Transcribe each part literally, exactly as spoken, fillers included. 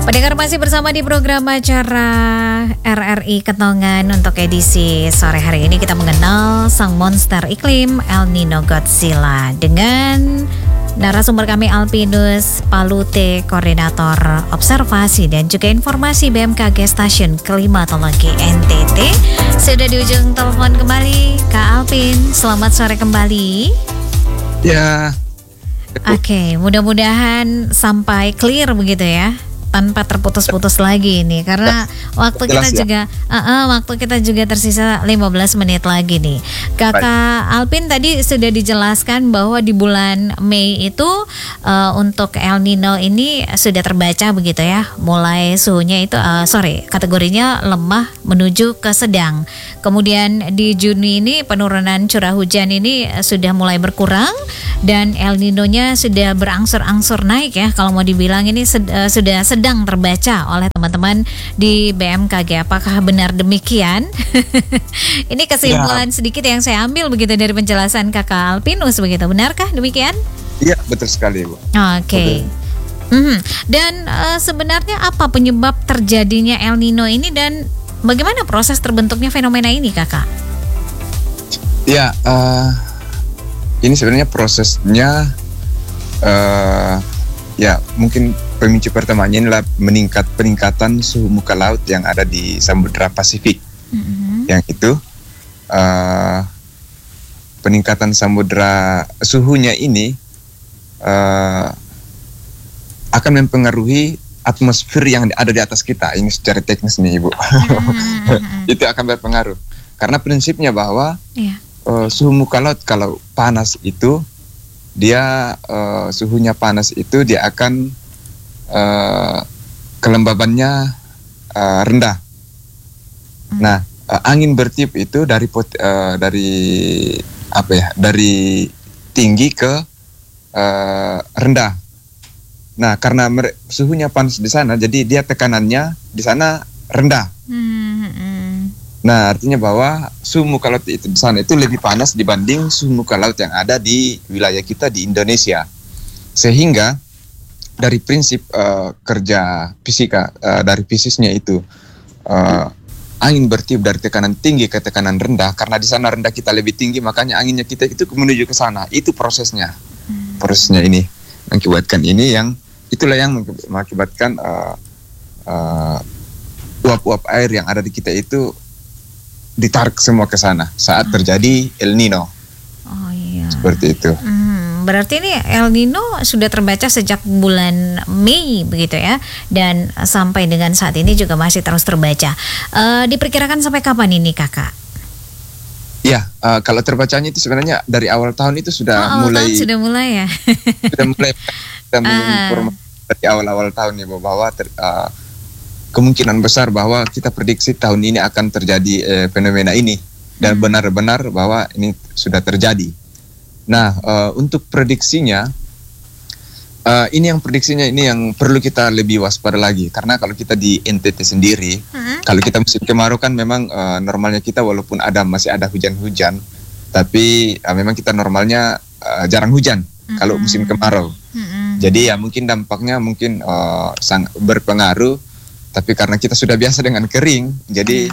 Pendengar masih bersama di program acara R R I Ketongan. Untuk edisi sore hari ini kita mengenal sang monster iklim El Nino Godzilla dengan narasumber kami Alpinus Palute, Koordinator Observasi dan juga Informasi B M K G Stasiun Klimatologi N T T. Sudah di ujung telepon kembali Kak Alpin, selamat sore kembali. Ya. Oke, okay, mudah-mudahan sampai clear begitu ya, tanpa terputus-putus lagi ini karena waktu kita ya. juga uh, uh, waktu kita juga tersisa lima belas menit lagi nih. Kakak Alpin tadi sudah dijelaskan bahwa di bulan Mei itu uh, untuk El Nino ini sudah terbaca begitu ya. Mulai suhunya itu uh, sorry, kategorinya lemah menuju ke sedang. Kemudian di Juni ini penurunan curah hujan ini sudah mulai berkurang dan El Nino-nya sudah berangsur-angsur naik ya. Kalau mau dibilang ini sed- uh, sudah sedang terbaca oleh teman-teman di B M K G. Apakah benar demikian? Ini kesimpulan ya. Sedikit yang saya ambil begitu dari penjelasan Kakak Alpinus begitu. Benarkah demikian? Iya, betul sekali, Bu. Oke. Okay. Mm-hmm. Dan uh, sebenarnya apa penyebab terjadinya El Nino ini dan bagaimana proses terbentuknya fenomena ini, Kakak? Ya, uh, ini sebenarnya prosesnya uh, ya mungkin pemicu pertamanya adalah meningkat peningkatan suhu muka laut yang ada di Samudra Pasifik. Mm-hmm. Yang itu uh, peningkatan samudra suhunya ini uh, akan mempengaruhi atmosfer yang ada di atas kita. Ini secara teknis nih, Ibu. Mm-hmm. Itu akan berpengaruh. Karena prinsipnya bahwa yeah. uh, suhu muka laut kalau panas itu dia uh, suhunya panas itu dia akan uh, kelembabannya uh, rendah. Hmm. Nah, uh, angin bertiup itu dari uh, dari apa ya? Dari tinggi ke uh, rendah. Nah, karena mere- suhunya panas di sana, jadi dia tekanannya di sana rendah. Hmm. Nah, artinya bahwa suhu muka laut itu di sana itu lebih panas dibanding suhu muka laut yang ada di wilayah kita di Indonesia. Sehingga dari prinsip uh, kerja fisika, uh, dari fisiknya itu, uh, angin bertiup dari tekanan tinggi ke tekanan rendah. Karena di sana rendah kita lebih tinggi, makanya anginnya kita itu menuju ke sana. Itu prosesnya. Prosesnya ini mengakibatkan ini yang, itulah yang mengakibatkan uh, uh, uap-uap air yang ada di kita itu ditarik semua ke sana saat terjadi El Nino. Oh iya. Seperti itu. Hmm, berarti ini El Nino sudah terbaca sejak bulan Mei begitu ya, dan sampai dengan saat ini juga masih terus terbaca. Uh, diperkirakan sampai kapan ini, Kakak? Ya, uh, kalau terbacanya itu sebenarnya dari awal tahun itu sudah oh, mulai. Tahun sudah mulai ya. sudah mulai. Kita menginformasi dari awal-awal tahun ya bahwa ter, uh, kemungkinan besar bahwa kita prediksi tahun ini akan terjadi eh, fenomena ini dan hmm. benar-benar bahwa ini sudah terjadi. Nah, uh, untuk prediksinya, uh, ini yang prediksinya ini yang perlu kita lebih waspada lagi karena kalau kita di N T T sendiri, hmm. kalau kita musim kemarau kan memang uh, normalnya kita walaupun ada masih ada hujan-hujan, tapi uh, memang kita normalnya uh, jarang hujan hmm. kalau musim kemarau. Hmm. Jadi ya mungkin dampaknya mungkin uh, sangat berpengaruh. Tapi karena kita sudah biasa dengan kering, jadi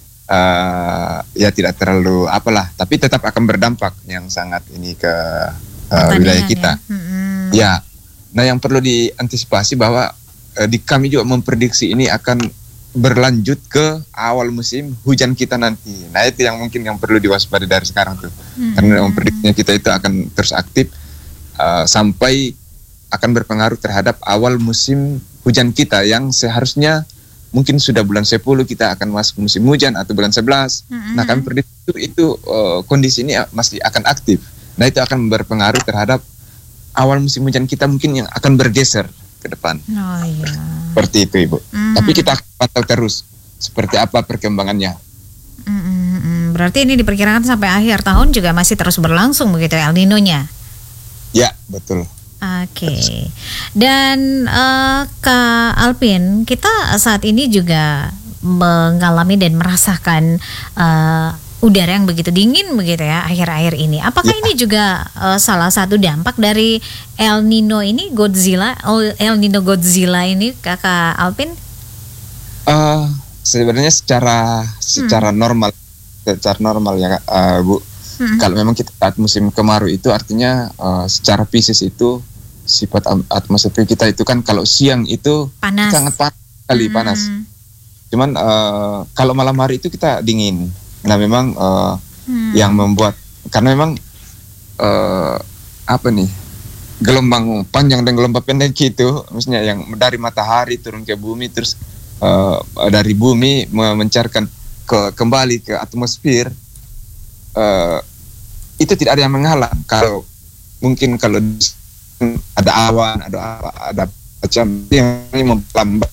uh, ya tidak terlalu apalah. Tapi tetap akan berdampak yang sangat ini ke uh, wilayah kita. Ya. Mm-hmm. ya, nah yang perlu diantisipasi bahwa uh, di kami juga memprediksi ini akan berlanjut ke awal musim hujan kita nanti. Nah itu yang mungkin yang perlu diwaspadai dari sekarang tuh, mm-hmm. karena memprediksinya kita itu akan terus aktif uh, sampai akan berpengaruh terhadap awal musim hujan kita yang seharusnya mungkin sudah bulan sepuluh kita akan masuk musim hujan atau bulan sebelas. Mm-hmm. Nah kami prediksi itu, itu uh, kondisi ini masih akan aktif. Nah itu akan berpengaruh terhadap awal musim hujan kita mungkin yang akan bergeser ke depan. Oh iya. Seperti itu, Ibu. Mm-hmm. Tapi kita pantau terus seperti apa perkembangannya. Mm-hmm. Berarti ini diperkirakan sampai akhir tahun juga masih terus berlangsung begitu El Nino-nya? Ya, betul. Oke, okay. Dan uh, Kak Alpin, kita saat ini juga mengalami dan merasakan uh, udara yang begitu dingin begitu ya akhir-akhir ini. Apakah Ya. ini juga uh, salah satu dampak dari El Nino ini, Godzilla, El El Nino Godzilla ini, Kakak Alpin? Uh, sebenarnya secara secara normal, secara normal ya uh, Bu. Hmm. Kalau memang kita saat musim kemarau itu artinya uh, secara fisik itu sifat am- atmosfer kita itu kan kalau siang itu Panas. sangat panas sekali Hmm. panas. Cuman uh, kalau malam hari itu kita dingin. Nah memang uh, Hmm. yang membuat karena memang uh, apa nih gelombang panjang dan gelombang pendek itu, maksudnya yang dari matahari turun ke bumi terus uh, dari bumi mencarkan ke kembali ke atmosfer, uh, itu tidak ada yang menghalang. Kalau mungkin kalau ada awan, ada ada macam yang memperlambat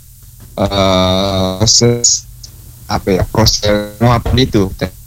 uh, ses, apa ya proses penguapan itu.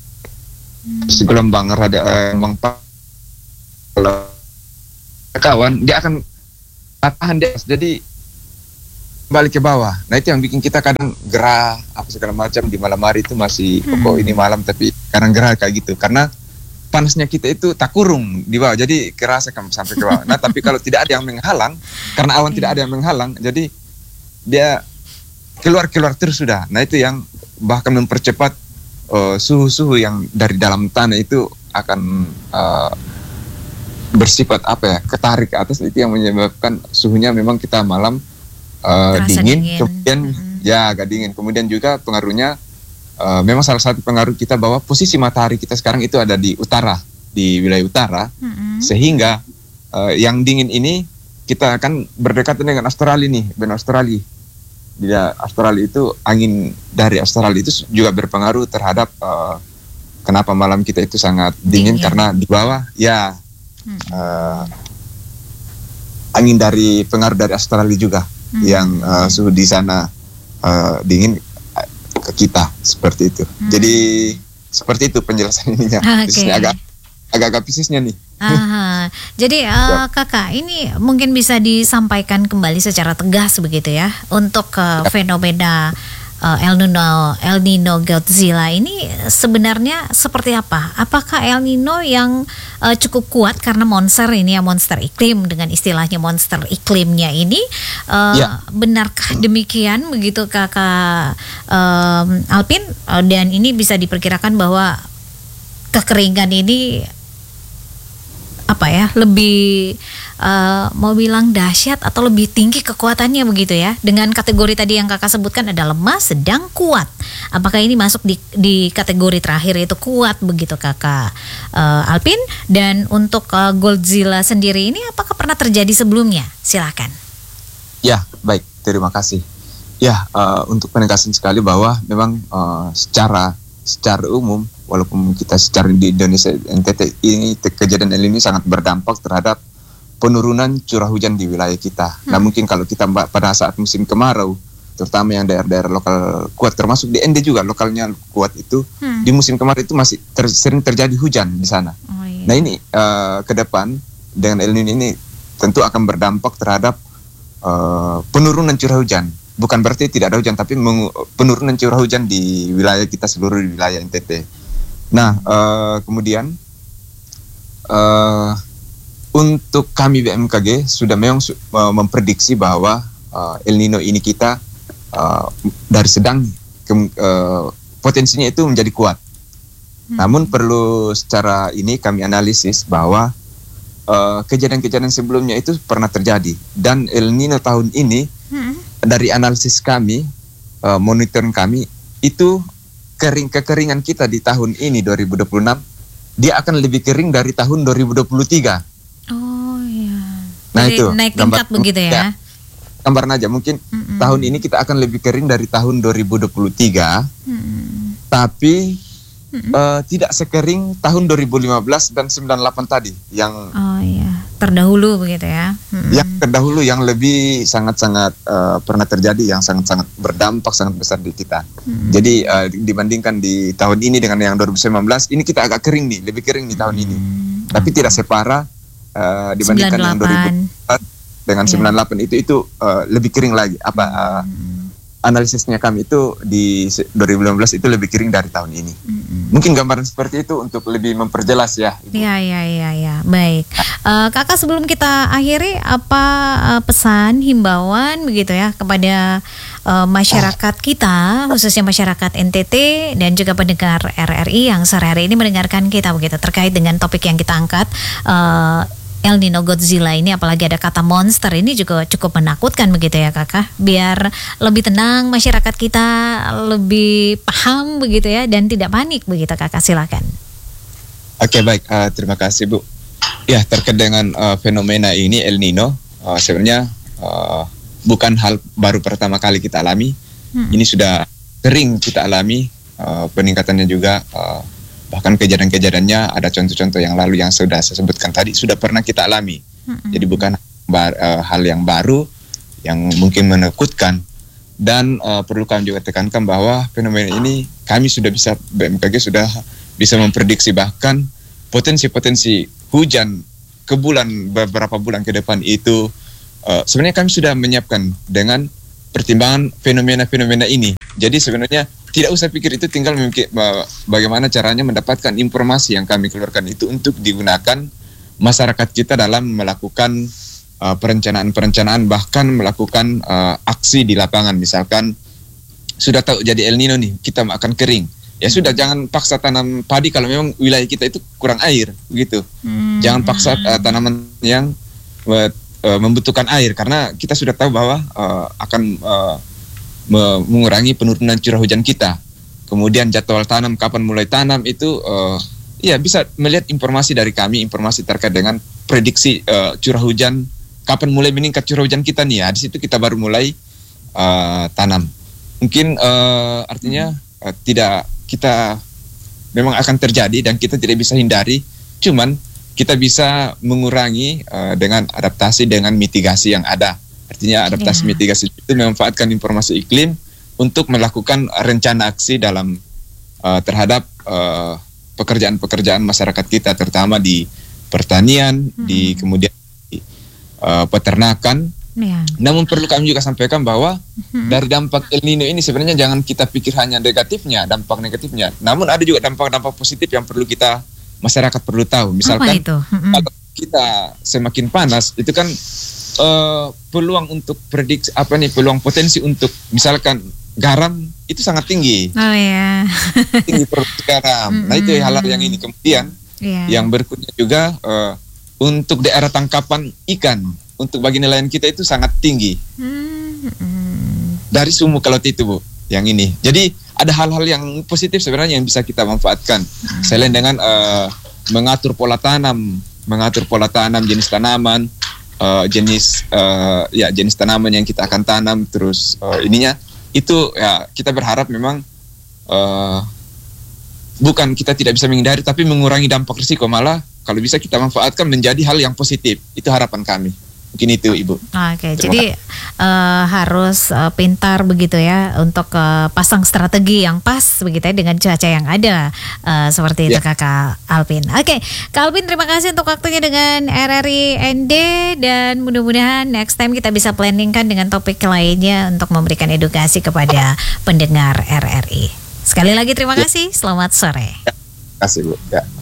Terus gelombang rada gelombang kalau kawan dia akan patahan di atas, jadi balik ke bawah. Nah itu yang bikin kita kadang gerah apa segala macam di malam hari itu masih Hmm. kok ini malam tapi kadang gerah kayak gitu karena panasnya kita itu tak kurung di bawah, jadi kerasa kan sampai ke bawah. Nah tapi kalau tidak ada yang menghalang, karena awan tidak ada yang menghalang, jadi dia keluar-keluar terus sudah. Nah itu yang bahkan mempercepat uh, suhu-suhu yang dari dalam tanah itu akan uh, bersifat apa ya, ketarik ke atas, itu yang menyebabkan suhunya memang kita malam uh, Terasa dingin, dingin. kemudian Mm-mm. ya agak dingin. Kemudian juga pengaruhnya uh, memang salah satu pengaruh kita bahwa posisi matahari kita sekarang itu ada di utara, di wilayah utara, Mm-mm. sehingga uh, yang dingin ini kita akan berdekatan dengan Australia nih, ben Australia. Di Australia itu angin dari Australia itu juga berpengaruh terhadap uh, kenapa malam kita itu sangat dingin, Dingin. karena di bawah ya Hmm. uh, angin dari pengaruh dari Australia juga Hmm. yang uh, suhu di sana uh, dingin uh, ke kita seperti itu. Hmm. Jadi seperti itu penjelasan ininya. Oke. Fisiknya agak agak-agak fisiknya nih. Aha. Jadi uh, kakak ini mungkin bisa disampaikan kembali secara tegas begitu ya untuk uh, fenomena uh, El Nino El Nino Godzilla ini sebenarnya seperti apa? Apakah El Nino yang uh, cukup kuat karena monster ini ya, monster iklim dengan istilahnya monster iklimnya ini uh, Ya. benarkah demikian begitu kakak um, Alpin? Uh, dan ini bisa diperkirakan bahwa kekeringan ini apa ya, lebih uh, mau bilang dahsyat atau lebih tinggi kekuatannya begitu ya, dengan kategori tadi yang kakak sebutkan ada lemah, sedang, kuat. Apakah ini masuk di, di kategori terakhir itu kuat begitu kakak uh, Alpin? Dan untuk uh, Godzilla sendiri ini apakah pernah terjadi sebelumnya? Silakan. Ya, baik, terima kasih. Ya, uh, untuk penegasan sekali bahwa memang uh, secara secara umum, walaupun kita secara di Indonesia N T T ini kejadian El Nino sangat berdampak terhadap penurunan curah hujan di wilayah kita. Hmm. Nah mungkin kalau kita mbak pada saat musim kemarau, terutama yang daerah-daerah lokal kuat, termasuk di N D juga lokalnya kuat itu, Hmm. di musim kemarau itu masih ter- sering terjadi hujan di sana. Oh, iya. Nah ini uh, ke depan dengan El Nino ini tentu akan berdampak terhadap uh, penurunan curah hujan. Bukan berarti tidak ada hujan, tapi mengu- penurunan curah hujan di wilayah kita, seluruh wilayah N T T. Nah uh, kemudian uh, untuk kami B M K G sudah memang su- uh, memprediksi bahwa uh, El Nino ini kita uh, dari sedang ke- uh, potensinya itu menjadi kuat. Hmm. Namun perlu secara ini kami analisis bahwa uh, kejadian-kejadian sebelumnya itu pernah terjadi, dan El Nino tahun ini Hmm. dari analisis kami, uh, monitoring kami itu kering kekeringan kita di tahun ini dua ribu dua puluh enam dia akan lebih kering dari tahun dua ribu dua puluh tiga. Oh iya. Nah, Jadi itu naik gambar- tingkat begitu ya. ya. Gambaran aja mungkin Mm-mm. tahun ini kita akan lebih kering dari tahun dua ribu dua puluh tiga, Mm-mm. tapi Mm-mm. uh, tidak sekering tahun dua ribu lima belas dan sembilan puluh delapan tadi yang Oh iya, terdahulu begitu ya. Mm-mm. yang terdahulu, yang lebih sangat-sangat uh, pernah terjadi, yang sangat-sangat berdampak sangat besar di kita. Mm-mm. Jadi uh, dibandingkan di tahun ini dengan yang dua ribu sembilan belas, ini kita agak kering nih, lebih kering di tahun ini. Hmm. Tapi tidak separah uh, dibandingkan yang dua ribu empat dengan Iya. sembilan puluh delapan itu itu uh, lebih kering lagi. Apa uh, Mm-mm. analisisnya kami itu di se- dua ribu lima belas itu lebih kering dari tahun ini. Mm-mm. Mungkin gambaran seperti itu untuk lebih memperjelas ya. Iya, iya, iya, ya. Baik. Uh, kakak sebelum kita akhiri, apa uh, pesan, himbauan begitu ya kepada uh, masyarakat kita, khususnya masyarakat N T T dan juga pendengar R R I yang sehari-hari ini mendengarkan kita begitu terkait dengan topik yang kita angkat, uh, El Nino Godzilla ini, apalagi ada kata monster ini juga cukup menakutkan begitu ya kakak. Biar lebih tenang masyarakat kita, lebih paham begitu ya dan tidak panik begitu kakak, silakan. Oke, baik, uh, terima kasih Bu. Ya, terkait dengan uh, fenomena ini El Nino, uh, sebenarnya uh, bukan hal baru pertama kali kita alami. Hmm. Ini sudah sering kita alami, uh, peningkatannya juga. Uh, Bahkan kejadian-kejadiannya ada contoh-contoh yang lalu yang sudah saya sebutkan tadi sudah pernah kita alami. Mm-hmm. Jadi bukan bar, uh, hal yang baru yang mungkin menakutkan. Dan uh, perlu kami juga tekankan bahwa fenomena ini kami sudah bisa, B M K G sudah bisa memprediksi bahkan potensi-potensi hujan ke bulan beberapa bulan ke depan itu uh, sebenarnya kami sudah menyiapkan dengan pertimbangan fenomena-fenomena ini. Jadi sebenarnya tidak usah pikir itu, tinggal memikir bagaimana caranya mendapatkan informasi yang kami keluarkan itu untuk digunakan masyarakat kita dalam melakukan uh, perencanaan-perencanaan, bahkan melakukan uh, aksi di lapangan. Misalkan sudah tahu jadi El Nino nih, kita akan kering. Ya sudah, jangan paksa tanam padi kalau memang wilayah kita itu kurang air, begitu. Hmm. Jangan paksa uh, tanaman yang uh, uh, membutuhkan air, karena kita sudah tahu bahwa uh, akan uh, mengurangi penurunan curah hujan kita. Kemudian jadwal tanam, kapan mulai tanam itu uh, ya bisa melihat informasi dari kami, informasi terkait dengan prediksi uh, curah hujan, kapan mulai meningkat curah hujan kita nih ya. Di situ kita baru mulai uh, tanam. Mungkin uh, artinya uh, tidak, kita memang akan terjadi dan kita tidak bisa hindari. Cuman kita bisa mengurangi uh, dengan adaptasi, dengan mitigasi yang ada. Artinya adaptasi yeah. mitigasi itu memanfaatkan informasi iklim untuk melakukan rencana aksi dalam uh, terhadap uh, pekerjaan-pekerjaan masyarakat kita, terutama di pertanian, hmm. di kemudian di uh, peternakan. Yeah. Namun perlu kami juga sampaikan bahwa hmm. dari dampak El Nino ini sebenarnya jangan kita pikir hanya negatifnya, dampak negatifnya. Namun ada juga dampak-dampak positif yang perlu kita, masyarakat perlu tahu. Misalkan hmm. kalau kita semakin panas, itu kan Uh, peluang untuk prediksi apa nih peluang potensi untuk misalkan garam itu sangat tinggi. Oh ya. Tinggi produksi garam. Mm-hmm. Nah itu hal-hal yang ini. Kemudian yeah. yang berikutnya juga uh, untuk daerah tangkapan ikan untuk bagi nelayan kita itu sangat tinggi. Mm-hmm. Dari sumur ke laut itu Bu, yang ini. Jadi ada hal-hal yang positif sebenarnya yang bisa kita manfaatkan. Mm-hmm. Selain dengan uh, mengatur pola tanam, mengatur pola tanam jenis tanaman. Uh, jenis uh, ya jenis tanaman yang kita akan tanam, terus uh, ininya itu ya kita berharap memang uh, bukan kita tidak bisa menghindari tapi mengurangi dampak risiko, malah kalau bisa kita manfaatkan menjadi hal yang positif. Itu harapan kami. Mungkin itu Ibu. Oke, jadi uh, harus uh, pintar begitu ya untuk uh, pasang strategi yang pas begitu ya dengan cuaca yang ada uh, seperti itu yeah. Kakak Alpin. Oke, Kak Alpin terima kasih untuk waktunya dengan R R I N D dan mudah-mudahan next time kita bisa planningkan dengan topik lainnya untuk memberikan edukasi kepada pendengar R R I. Sekali lagi terima yeah. kasih. Selamat sore. Terima kasih Bu. Ya.